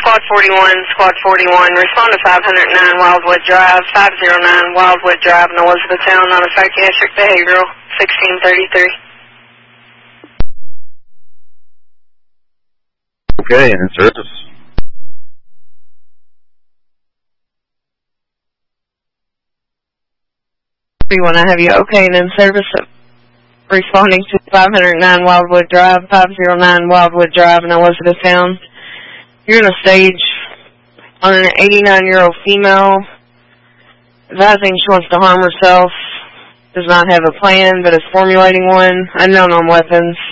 Squad 41, Squad 41, respond to 509 Wildwood Drive, 509 Wildwood Drive in Elizabethtown on a psychiatric behavioral, 1633. Okay, and in service. We want to have you okay and in service of responding to 509 Wildwood Drive, 509 Wildwood Drive in Elizabethtown. You're in a stage on an 89-year-old female, advising she wants to harm herself, does not have a plan, but is formulating one, unknown on weapons.